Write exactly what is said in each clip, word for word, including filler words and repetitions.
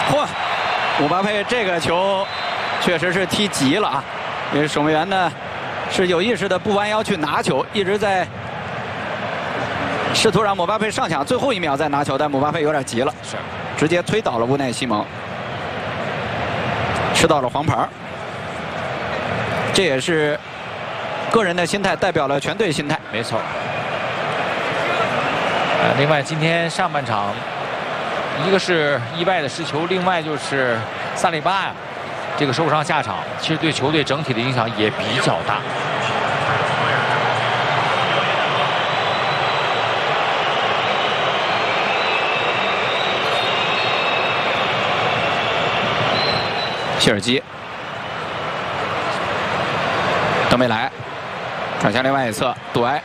嚯，姆巴佩这个球确实是踢急了啊！因为守门员呢是有意识的不弯腰去拿球，一直在试图让姆巴佩上抢，最后一秒再拿球，但姆巴佩有点急了， 是直接推倒了乌奈西蒙，吃到了黄牌。这也是个人的心态代表了全队心态。 没错。呃，另外今天上半场，一个是意外的失球，另外就是萨利巴呀，这个受伤下场，其实对球队整体的影响也比较大。 谢尔基，登贝莱转向另外一侧，杜埃。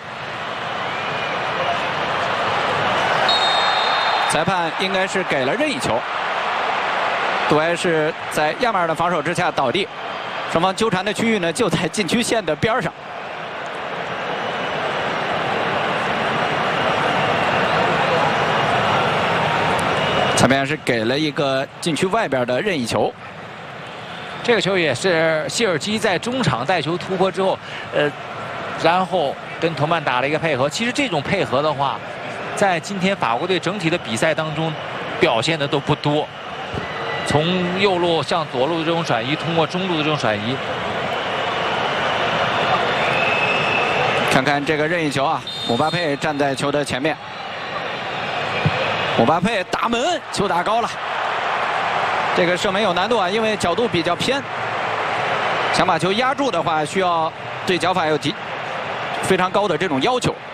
裁判应该是给了任意球。杜埃是在亚马尔的防守之下倒地，双方纠缠的区域呢就在禁区线的边上。裁判是给了一个禁区外边的任意球。 这个球也是谢尔基在中场带球突破之后，呃，然后跟同伴打了一个配合。其实这种配合的话，在今天法国队整体的比赛当中表现的都不多。从右路向左路的这种转移，通过中路的这种转移。 看看这个任意球啊，姆巴佩站在球的前面，姆巴佩打门，球打高了。这个射门有难度啊，因为角度比较偏，想把球压住的话，需要对脚法有极非常高的这种要求。